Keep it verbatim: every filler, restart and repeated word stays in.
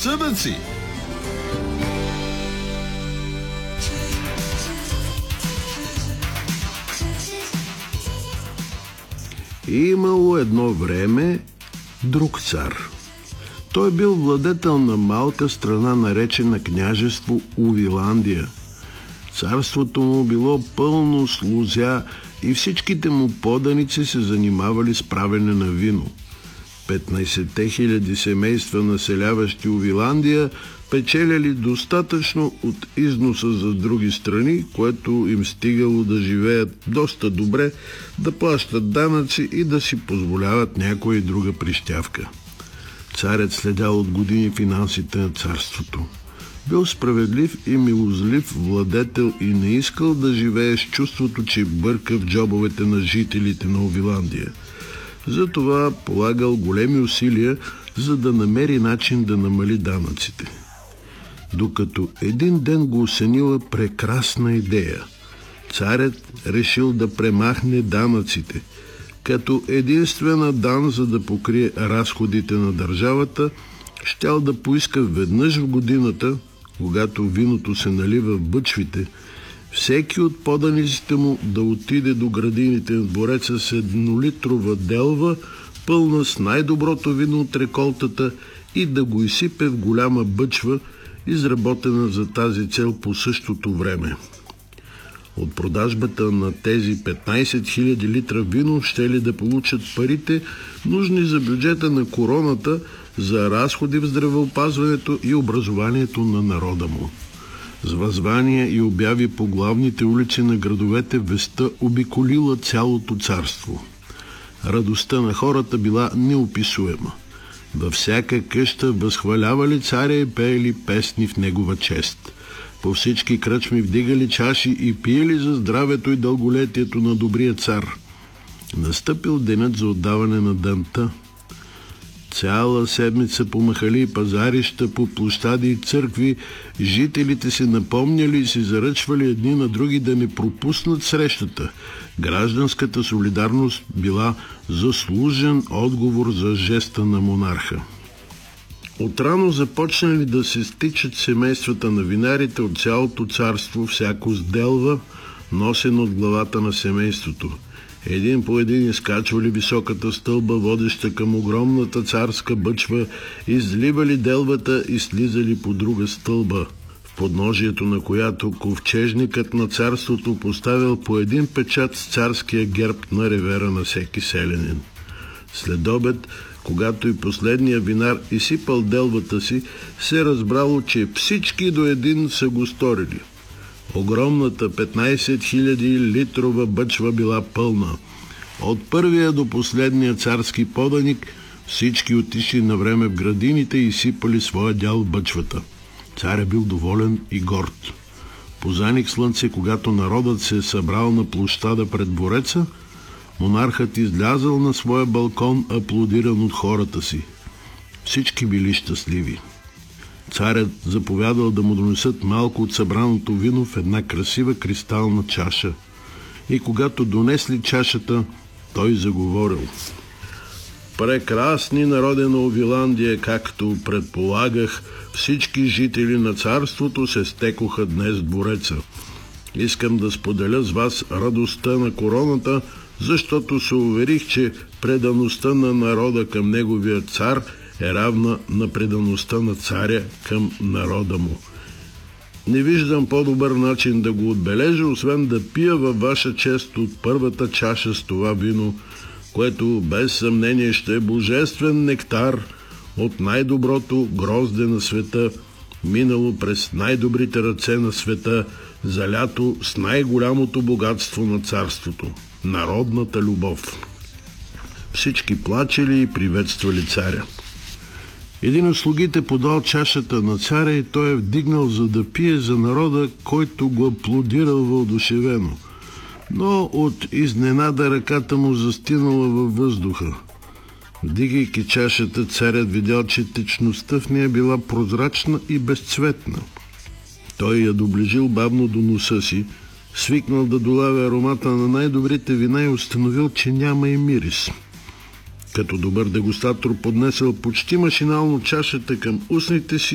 разсъдъци. Имало едно време друг цар. Той бил владетел на малка страна, наречена княжество Увиландия. Царството му било пълно с лозя и всичките му поданици се занимавали с правене на вино. петнайсетте хиляди семейства, населяващи Увиландия, печеляли достатъчно от износа за други страни, което им стигало да живеят доста добре, да плащат данъци и да си позволяват някоя и друга прищявка. Царят следял от години финансите на царството. Бил справедлив и милозлив владетел и не искал да живее с чувството, че бърка в джобовете на жителите на Увиландия. Затова полагал големи усилия, за да намери начин да намали данъците. Докато един ден го осенила прекрасна идея. Царят решил да премахне данъците, като единствена дан, за да покрие разходите на държавата, щял да поиска веднъж в годината, когато виното се налива в бъчвите, всеки от поданиците му да отиде до градините на двореца с еднолитрова делва, пълна с най-доброто вино от реколтата, и да го изсипе в голяма бъчва, изработена за тази цел по същото време. От продажбата на тези петнайсет хиляди литра вино ще ли да получат парите, нужни за бюджета на короната, за разходи в здравеопазването и образованието на народа му. С възвания и обяви по главните улици на градовете вестта обиколила цялото царство. Радостта на хората била неописуема. Във всяка къща възхвалявали царя и пеели песни в негова чест. По всички кръчми вдигали чаши и пиели за здравето и дълголетието на добрия цар. Настъпил денят за отдаване на данта. Цяла седмица по махали и пазарища, по площади и църкви, жителите се напомняли и се заръчвали едни на други да не пропуснат срещата. Гражданската солидарност била заслужен отговор за жеста на монарха. Отрано започнали да се стичат семействата на винарите от цялото царство, всяко с делва, носен от главата на семейството. Един по един изкачвали високата стълба, водеща към огромната царска бъчва, изливали делвата и слизали по друга стълба, в подножието на която ковчежникът на царството поставил по един печат с царския герб на ревера на всеки селянин. След обед, когато и последния винар изсипал делвата си, се разбрало, че всички до един са го сторили. Огромната петнайсет хиляди литрова бъчва била пълна. От първия до последния царски поданик всички отишли на време в градините и сипали своя дял в бъчвата. Царят бил доволен и горд. По заник слънце, когато народът се е събрал на площада пред двореца, монархът излязъл на своя балкон, аплодиран от хората си. Всички били щастливи. Царят заповядал да му донесат малко от събраното вино в една красива кристална чаша. И когато донесли чашата, той заговорил: „Прекрасни народи на Увиландия, както предполагах, всички жители на царството се стекоха днес в двореца. Искам да споделя с вас радостта на короната, защото се уверих, че предаността на народа към неговия цар е равна на предаността на царя към народа му. Не виждам по-добър начин да го отбележа, освен да пия във ваша чест от първата чаша с това вино, което без съмнение ще е божествен нектар от най-доброто грозде на света, минало през най-добрите ръце на света, залято с най-голямото богатство на царството – народната любов.“ Всички плачели и приветствали царя. Един от слугите подал чашата на царя и той е вдигнал, за да пие за народа, който го аплодирал въодушевено. Но от изненада ръката му застинала във въздуха. Вдигайки чашата, царят видял, че течността в нея била прозрачна и безцветна. Той я доближил бавно до носа си, свикнал да долавя аромата на най-добрите вина и установил, че няма и мирис. Като добър дегустатор поднесъл почти машинално чашата към устните си